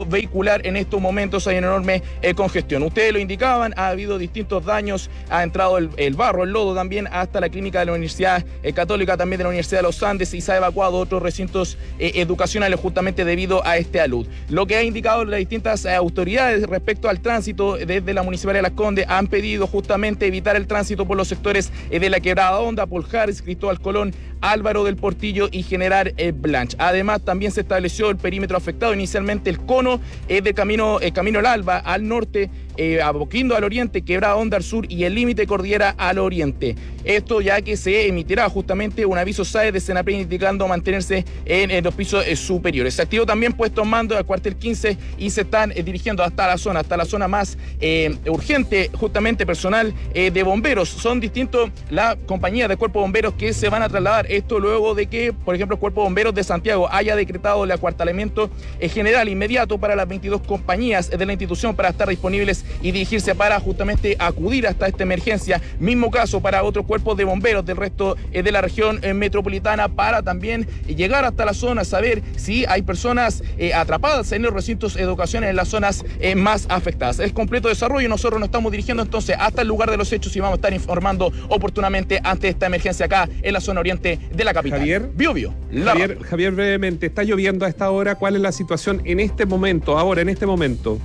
vehicular en estos momentos hay una enorme congestión. Ustedes lo indicaban, ha habido distintos daños, ha entrado el barro, el lodo también hasta la clínica de la Universidad Católica, también de la Universidad de los Andes, y se ha evacuado otros recintos educacionales justamente debido a este alud. Lo que ha indicado las distintas autoridades respecto al tránsito desde la Municipalidad de Las Condes, han pedido justamente evitar el tránsito por los sectores de la Quebrada Honda, Paul Harris, Cristóbal Colón, Álvaro del Portillo y General Blanch. Además, también se estableció el perímetro afectado, inicialmente el cono de Camino El Alba al norte, Apoquindo al oriente, Quebrada Honda al sur y el límite Cordillera al oriente. Esto ya que se emitirá justamente un aviso SAE de Senapred indicando mantenerse en los pisos superiores. Se activó también puestos mando al cuartel 15 y se están dirigiendo hasta la zona más urgente, justamente personal de bomberos. Son distintos las compañías de cuerpos bomberos que se van a trasladar. Esto luego de que, por ejemplo, el Cuerpo de Bomberos de Santiago haya decretado el acuartelamiento general inmediato para las 22 compañías de la institución para estar disponibles y dirigirse para justamente acudir hasta esta emergencia. Mismo caso para otros cuerpos de bomberos del resto de la región metropolitana para también llegar hasta la zona, saber si hay personas atrapadas en los recintos educacionales en las zonas más afectadas. Es completo desarrollo y nosotros nos estamos dirigiendo entonces hasta el lugar de los hechos y vamos a estar informando oportunamente ante esta emergencia acá en la zona oriente de la capital. Javier, Javier, brevemente, ¿está lloviendo a esta hora? ¿Cuál es la situación en este momento, ahora, en este momento?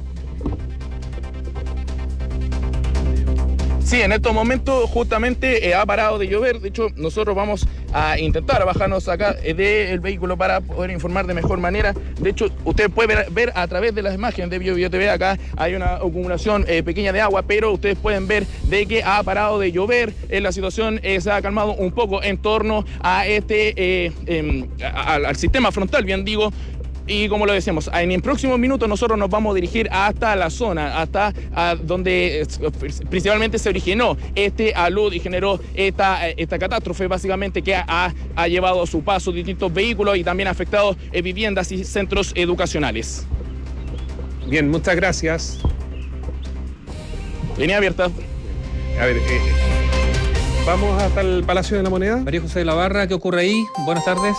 Sí, en estos momentos justamente ha parado de llover. De hecho, nosotros vamos a intentar bajarnos acá del vehículo para poder informar de mejor manera. De hecho, usted puede ver a través de las imágenes de BioBio TV, acá hay una acumulación pequeña de agua, pero ustedes pueden ver de que ha parado de llover. La situación se ha calmado un poco en torno a al sistema frontal, bien digo. Y como lo decíamos, en próximos minutos nosotros nos vamos a dirigir hasta la zona, hasta donde principalmente se originó este alud y generó esta catástrofe, básicamente, que ha llevado a su paso distintos vehículos y también ha afectado viviendas y centros educacionales. Bien, muchas gracias. Línea abierta. A ver, vamos hasta el Palacio de la Moneda. María José de la Barra, ¿qué ocurre ahí? Buenas tardes.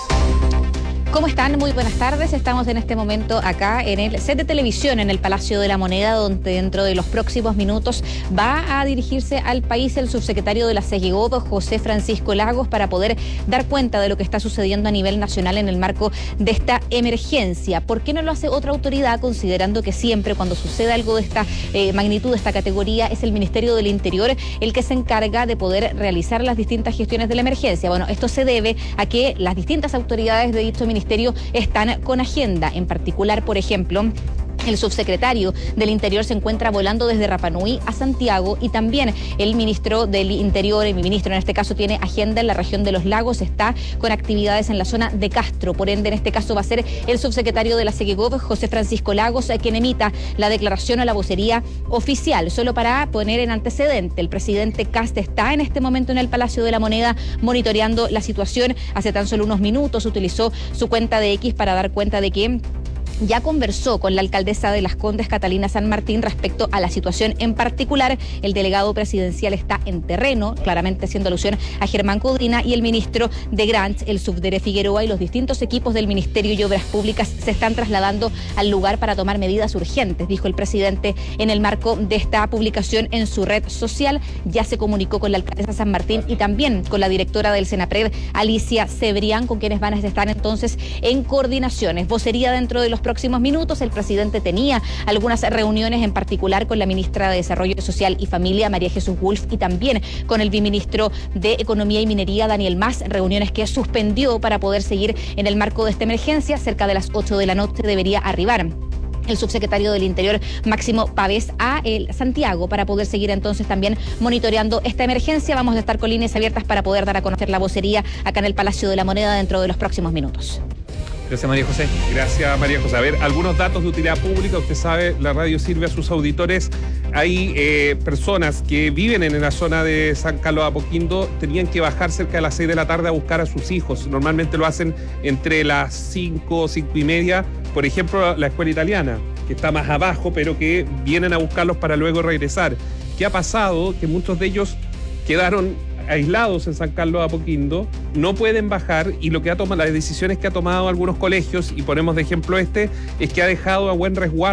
¿Cómo están? Muy buenas tardes. Estamos en este momento acá en el set de televisión en el Palacio de la Moneda, donde dentro de los próximos minutos va a dirigirse al país el subsecretario de la CEGIGOV, José Francisco Lagos, para poder dar cuenta de lo que está sucediendo a nivel nacional en el marco de esta emergencia. ¿Por qué no lo hace otra autoridad, considerando que siempre cuando sucede algo de esta magnitud, de esta categoría, es el Ministerio del Interior el que se encarga de poder realizar las distintas gestiones de la emergencia? Bueno, esto se debe a que las distintas autoridades de dicho ministerio están con agenda. En particular, por ejemplo, el subsecretario del Interior se encuentra volando desde Rapa Nui a Santiago y también el ministro del Interior, mi ministro en este caso, tiene agenda en la región de los lagos, está con actividades en la zona de Castro. Por ende, en este caso va a ser el subsecretario de la CEGIGOV, José Francisco Lagos, quien emita la declaración a la vocería oficial. Solo para poner en antecedente, el presidente Kast está en este momento en el Palacio de la Moneda monitoreando la situación. Hace tan solo unos minutos utilizó su cuenta de X para dar cuenta de que ya conversó con la alcaldesa de Las Condes, Catalina San Martín, respecto a la situación en particular. El delegado presidencial está en terreno, claramente haciendo alusión a Germán Codina, y el ministro de Grants, el subdere Figueroa, y los distintos equipos del Ministerio y Obras Públicas se están trasladando al lugar para tomar medidas urgentes, dijo el presidente en el marco de esta publicación en su red social. Ya se comunicó con la alcaldesa San Martín y también con la directora del Senapred, Alicia Cebrián, con quienes van a estar entonces en coordinaciones. Vocería dentro de los próximos minutos. El presidente tenía algunas reuniones, en particular con la ministra de Desarrollo Social y Familia, María Jesús Wolf, y también con el viceministro de Economía y Minería, Daniel Mas, reuniones que suspendió para poder seguir en el marco de esta emergencia. Cerca de las 8 de la noche debería arribar el subsecretario del Interior, Máximo Pavés, a Santiago para poder seguir entonces también monitoreando esta emergencia. Vamos a estar con líneas abiertas para poder dar a conocer la vocería acá en el Palacio de la Moneda dentro de los próximos minutos. Gracias, María José. Gracias, María José. A ver, algunos datos de utilidad pública. Usted sabe, la radio sirve a sus auditores. Hay personas que viven en la zona de San Carlos de Apoquindo, tenían que bajar cerca de las 6 de la tarde a buscar a sus hijos. Normalmente lo hacen entre las 5, 5 y media. Por ejemplo, la escuela italiana, que está más abajo, pero que vienen a buscarlos para luego regresar. ¿Qué ha pasado? Que muchos de ellos quedaron aislados en San Carlos de Apoquindo, no pueden bajar, y lo que ha tomado, las decisiones que ha tomado algunos colegios, y ponemos de ejemplo es que ha dejado a buen resguardo